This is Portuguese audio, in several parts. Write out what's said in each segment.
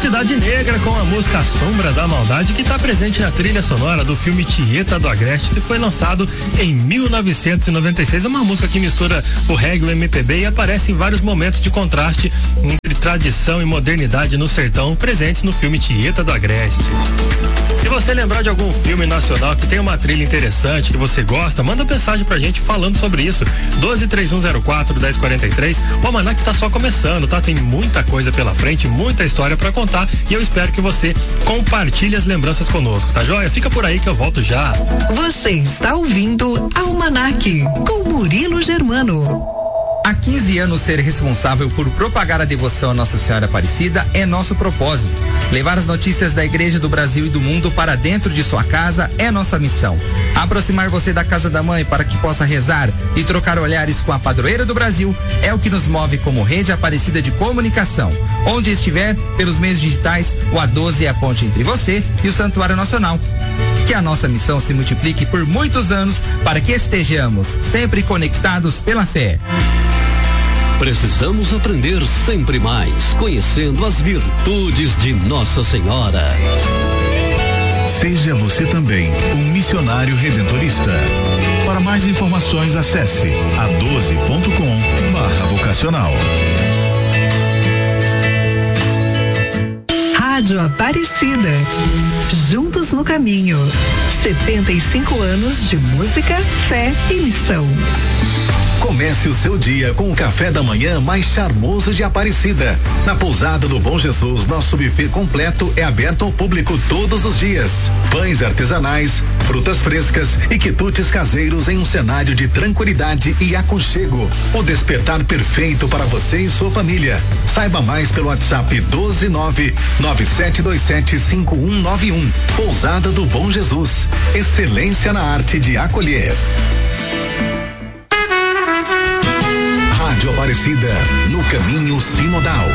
Cidade Negra com a música Sombra da Maldade, que está presente na trilha sonora do filme Tieta do Agreste, que foi lançado em 1996. É uma música que mistura o reggae e o MPB e aparece em vários momentos de contraste entre tradição e modernidade no sertão, presentes no filme Tieta do Agreste. Se você lembrar de algum filme nacional que tem uma trilha interessante, que você gosta, manda mensagem pra gente falando sobre isso. 1231041043. O Almanac tá só começando, tá? Tem muita coisa pela frente, muita história pra contar, e eu espero que você compartilhe as lembranças conosco, tá joia? Fica por aí que eu volto já. Você está ouvindo Almanac com Murilo Germano. Há 15 anos, ser responsável por propagar a devoção a Nossa Senhora Aparecida é nosso propósito. Levar as notícias da Igreja do Brasil e do mundo para dentro de sua casa é nossa missão. Aproximar você da Casa da Mãe para que possa rezar e trocar olhares com a padroeira do Brasil é o que nos move como Rede Aparecida de Comunicação. Onde estiver, pelos meios digitais, o A12 é a ponte entre você e o Santuário Nacional. Que a nossa missão se multiplique por muitos anos para que estejamos sempre conectados pela fé. Precisamos aprender sempre mais, conhecendo as virtudes de Nossa Senhora. Seja você também um missionário redentorista. Para mais informações, acesse a12.com/vocacional. Rádio Aparecida. Juntos no caminho. 75 anos de música, fé e missão. Comece o seu dia com o café da manhã mais charmoso de Aparecida. Na pousada do Bom Jesus, nosso buffet completo é aberto ao público todos os dias. Pães artesanais, frutas frescas e quitutes caseiros em um cenário de tranquilidade e aconchego. O despertar perfeito para você e sua família. Saiba mais pelo WhatsApp 12997275191. Pousada do Bom Jesus. Excelência na arte de acolher. Rádio Aparecida, no caminho sinodal.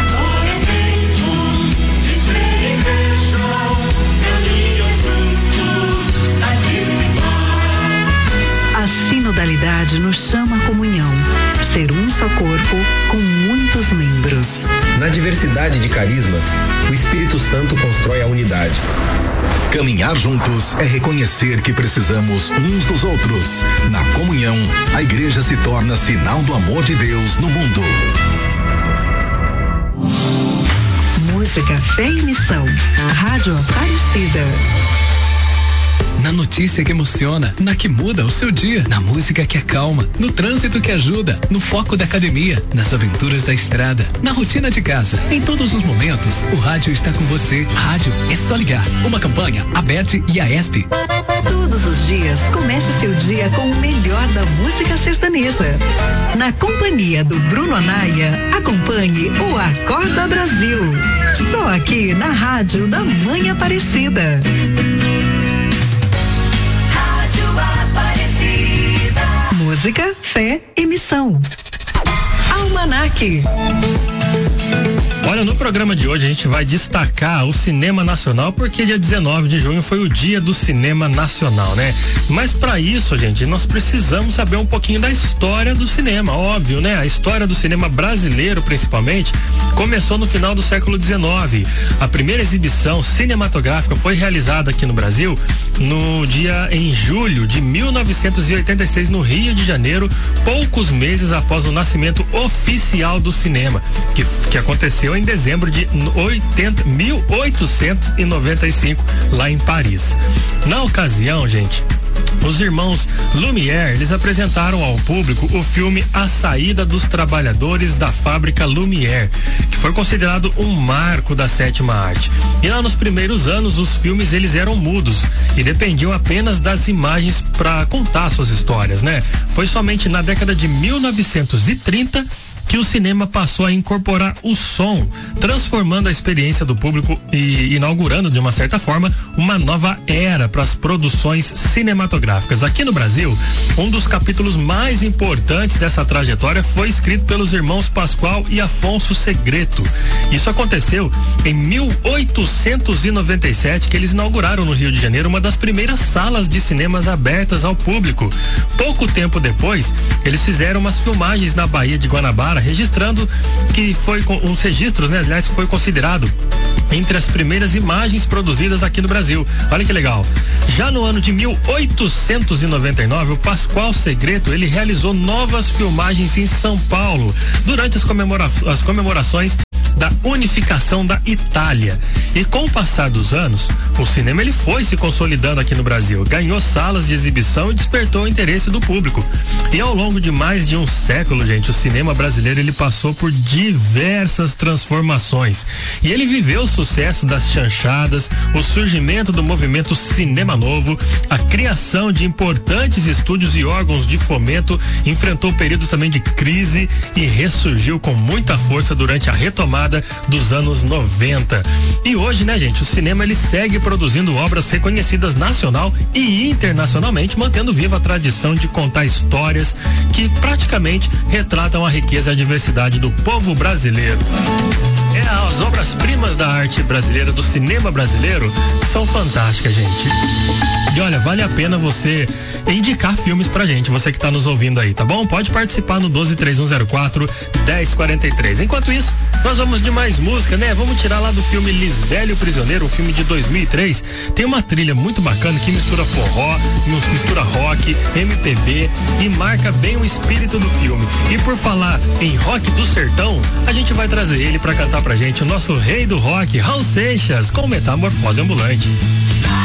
A sinodalidade nos chama à comunhão, ser um só corpo com muitos membros. Na diversidade de carismas, o Espírito Santo constrói a unidade. Caminhar juntos é reconhecer que precisamos uns dos outros. Na comunhão, a igreja se torna sinal do amor de Deus no mundo. Música, fé e missão. Rádio Aparecida. Na notícia que emociona, na que muda o seu dia, na música que acalma, no trânsito que ajuda, no foco da academia, nas aventuras da estrada, na rotina de casa. Em todos os momentos, o rádio está com você. Rádio é só ligar. Uma campanha, a Bet e a ESP. Todos os dias, comece seu dia com o melhor da música sertaneja. Na companhia do Bruno Anaia, acompanhe o Acorda Brasil. Só aqui na Rádio da Mãe Aparecida. Música, fé e missão. Almanac. Olha, no programa de hoje a gente vai destacar o cinema nacional, porque dia 19 de junho foi o dia do cinema nacional, né? Mas para isso, gente, nós precisamos saber um pouquinho da história do cinema, óbvio, né? A história do cinema brasileiro, principalmente, começou no final do século XIX. A primeira exibição cinematográfica foi realizada aqui no Brasil em julho de 1986, no Rio de Janeiro, poucos meses após o nascimento oficial do cinema, que aconteceu em dezembro de 1895, lá em Paris. Na ocasião, gente, os irmãos Lumière, eles apresentaram ao público o filme A Saída dos Trabalhadores da Fábrica Lumière, que foi considerado um marco da sétima arte. E lá nos primeiros anos, os filmes eles eram mudos e dependiam apenas das imagens para contar suas histórias, né? Foi somente na década de 1930 que o cinema passou a incorporar o som, transformando a experiência do público e inaugurando, de uma certa forma, uma nova era para as produções cinematográficas. Aqui no Brasil, um dos capítulos mais importantes dessa trajetória foi escrito pelos irmãos Pascoal e Afonso Segreto. Isso aconteceu em 1897, que eles inauguraram no Rio de Janeiro uma das primeiras salas de cinemas abertas ao público. Pouco tempo depois, eles fizeram umas filmagens na Baía de Guanabara, registrando que foi uns registros, né? Aliás, foi considerado entre as primeiras imagens produzidas aqui no Brasil. Olha que legal. Já no ano de 1899, o Pascoal Segreto, ele realizou novas filmagens em São Paulo durante as comemorações da unificação da Itália. E com o passar dos anos, o cinema ele foi se consolidando aqui no Brasil, ganhou salas de exibição e despertou o interesse do público. E ao longo de mais de um século, gente, o cinema brasileiro ele passou por diversas transformações. E ele viveu o sucesso das chanchadas, o surgimento do movimento Cinema Novo, a criação de importantes estúdios e órgãos de fomento, enfrentou períodos também de crise e ressurgiu com muita força durante a retomada dos anos 90. E hoje, né, gente, o cinema ele segue produzindo obras reconhecidas nacional e internacionalmente, mantendo viva a tradição de contar histórias que praticamente retratam a riqueza e a diversidade do povo brasileiro. As obras-primas da arte brasileira, do cinema brasileiro, são fantásticas, gente. E olha, vale a pena você indicar filmes pra gente, você que tá nos ouvindo aí, tá bom? Pode participar no 123104-1043. Enquanto isso, nós vamos de mais música, né? Vamos tirar lá do filme Lisbela e o Prisioneiro, um filme de 2003. Tem uma trilha muito bacana que mistura forró, mistura rock, MPB e marca bem o espírito do filme. E por falar em rock do sertão, a gente vai trazer ele pra cantar pra gente, o nosso rei do rock, Raul Seixas, com Metamorfose Ambulante.